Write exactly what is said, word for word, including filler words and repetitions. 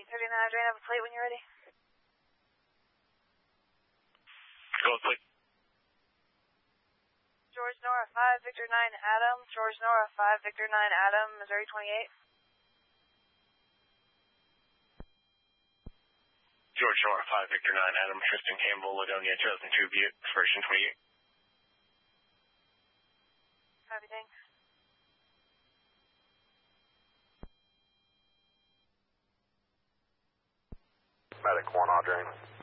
thirty-nine, Adrian, have a plate when you're ready. Go with plate. George Nora, five, Victor nine, Adam. George Nora, five, Victor nine, Adam, Missouri twenty-eight. George Nora, five, Victor nine, Adam, Tristan Campbell, Ladonia, two thousand two, Butte, expiration twenty-eight. Copy, thanks. Medic one, Adrian.